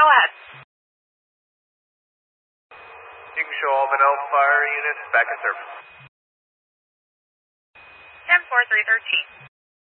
go ahead. You can show all Manel fire units back in service. 10-4-3-13.